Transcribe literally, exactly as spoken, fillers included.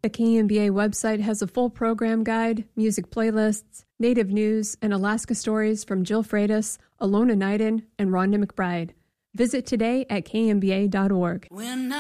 The K M B A website has a full program guide, music playlists, native news, and Alaska stories from Jill Freitas, Alona Knighton, and Rhonda McBride. Visit today at K M B A dot org. When